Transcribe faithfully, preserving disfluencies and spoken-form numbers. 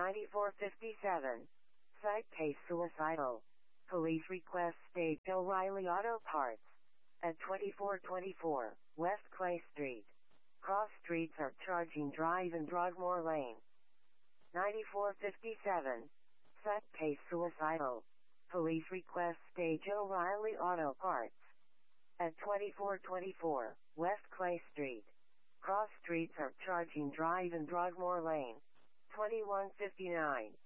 ninety-four fifty-seven. Site case suicidal. Police request state O'Reilly Auto Parts. At twenty-four twenty-four West Clay Street. Cross streets are Charging Drive and Drugmore Lane. ninety-four fifty-seven. Site case suicidal. Police request stage O'Reilly Auto Parts. At twenty-four twenty-four West Clay Street. Cross streets are Charging Drive and Drugmore Lane. twenty-one fifty-nine